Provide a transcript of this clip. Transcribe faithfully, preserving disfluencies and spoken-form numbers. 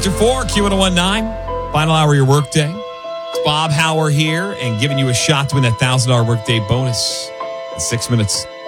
after four, Q one oh one nine. Final hour of your workday. It's Bob Hauer here and giving you a shot to win that one thousand dollars workday bonus in six minutes.